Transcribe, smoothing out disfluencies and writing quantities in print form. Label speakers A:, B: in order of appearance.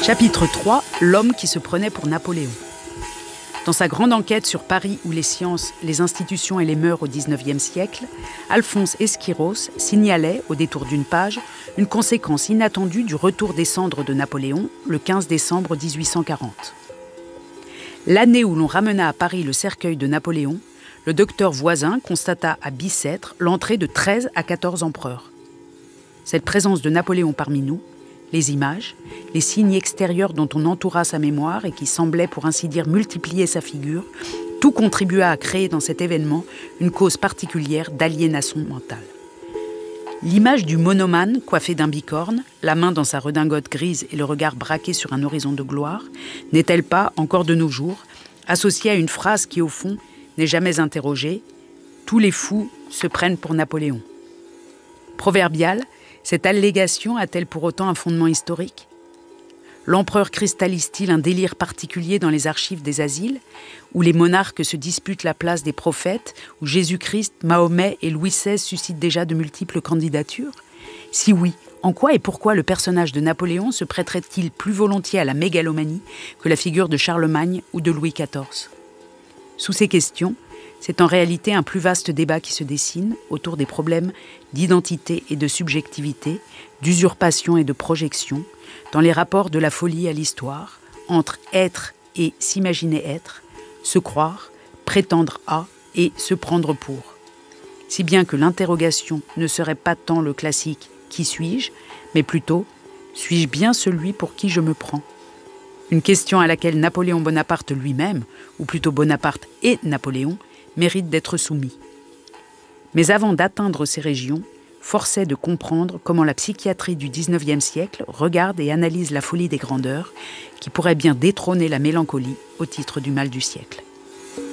A: Chapitre 3, l'homme qui se prenait pour Napoléon. Dans sa grande enquête sur Paris ou les sciences, les institutions et les mœurs au XIXe siècle, Alphonse Esquiros signalait, au détour d'une page, une conséquence inattendue du retour des cendres de Napoléon, le 15 décembre 1840. L'année où l'on ramena à Paris le cercueil de Napoléon, le docteur Voisin constata à Bicêtre l'entrée de 13 à 14 empereurs. Cette présence de Napoléon parmi nous, les images, les signes extérieurs dont on entoura sa mémoire et qui semblaient pour ainsi dire multiplier sa figure, tout contribua à créer dans cet événement une cause particulière d'aliénation mentale. L'image du monomane coiffé d'un bicorne, la main dans sa redingote grise et le regard braqué sur un horizon de gloire, n'est-elle pas, encore de nos jours, associée à une phrase qui, au fond, n'est jamais interrogée « Tous les fous se prennent pour Napoléon ». Proverbiale, cette allégation a-t-elle pour autant un fondement historique ? L'empereur cristallise-t-il un délire particulier dans les archives des asiles, où les monarques se disputent la place des prophètes, où Jésus-Christ, Mahomet et Louis XVI suscitent déjà de multiples candidatures ? Si oui, en quoi et pourquoi le personnage de Napoléon se prêterait-il plus volontiers à la mégalomanie que la figure de Charlemagne ou de Louis XIV ? Sous ces questions, c'est en réalité un plus vaste débat qui se dessine autour des problèmes d'identité et de subjectivité, d'usurpation et de projection, dans les rapports de la folie à l'histoire, entre être et s'imaginer être, se croire, prétendre à et se prendre pour. Si bien que l'interrogation ne serait pas tant le classique « qui suis-je ?», mais plutôt « suis-je bien celui pour qui je me prends ?» Une question à laquelle Napoléon Bonaparte lui-même, ou plutôt Bonaparte et Napoléon, mérite d'être soumis. Mais avant d'atteindre ces régions, force est de comprendre comment la psychiatrie du XIXe siècle regarde et analyse la folie des grandeurs, qui pourrait bien détrôner la mélancolie au titre du mal du siècle.